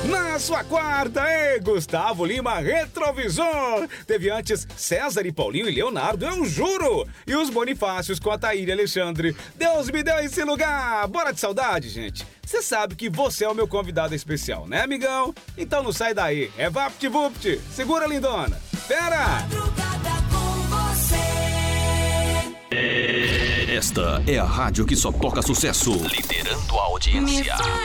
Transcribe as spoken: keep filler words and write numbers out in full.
Na sua quarta, ei, Gustavo Lima Retrovisor. Teve antes César e Paulinho e Leonardo, eu juro. E os Bonifácios com a Taíra e Alexandre. Deus me deu esse lugar. Bora de saudade, gente. Você sabe que você é o meu convidado especial, né, amigão? Então não sai daí. É VaptVupt. Segura, lindona. Pera! Esta é a rádio que só toca sucesso. Liderando a audiência.